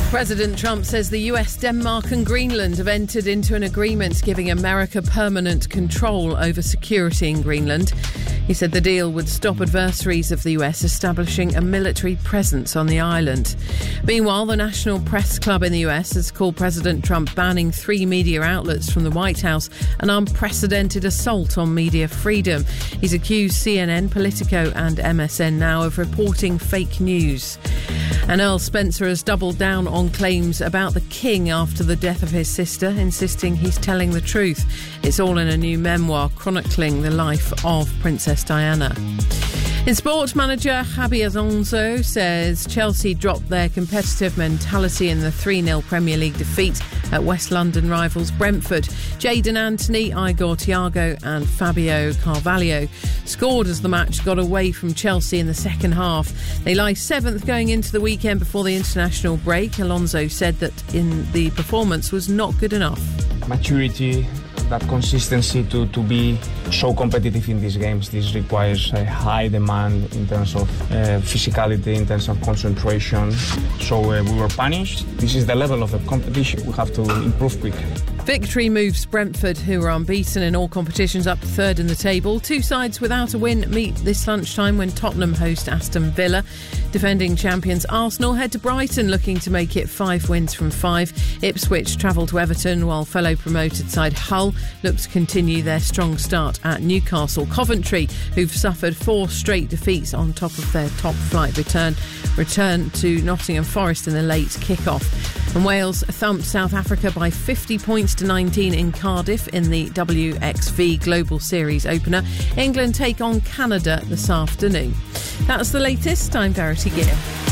President Trump says the US, Denmark and Greenland have entered into an agreement giving America permanent control over security in Greenland. He said the deal would stop adversaries of the US establishing a military presence on the island. Meanwhile, the National Press Club in the US has called President Trump banning 3 media outlets from the White House an unprecedented assault on media freedom. He's accused CNN, Politico and MSN now of reporting fake news. And Earl Spencer has doubled down on claims about the King after the death of his sister, insisting he's telling the truth. It's all in a new memoir chronicling the life of Princess Diana. In sport, manager Xabi Alonso says Chelsea dropped their competitive mentality in the 3-0 Premier League defeat at West London rivals Brentford. Jadon Anthony, Igor Thiago and Fabio Carvalho scored as the match got away from Chelsea in the second half. They lie 7th going into the weekend before the international break. Alonso said that the performance was not good enough. Maturity, that consistency to be so competitive in these games. This requires a high demand in terms of physicality, in terms of concentration. So we were punished. This is the level of the competition. We have to improve quickly. Victory moves Brentford, who are unbeaten in all competitions, up to 3rd in the table. 2 sides without a win meet this lunchtime when Tottenham host Aston Villa. Defending champions Arsenal head to Brighton looking to make it 5 wins from 5. Ipswich travel to Everton, while fellow promoted side Hull look to continue their strong start at Newcastle. Coventry, who've suffered 4 straight defeats on top of their top flight return to Nottingham Forest in the late kick-off. And Wales thumped South Africa by 50 points to 19 in Cardiff in the WXV Global Series opener. England take on Canada this afternoon. That's the latest. I'm Verity Gear.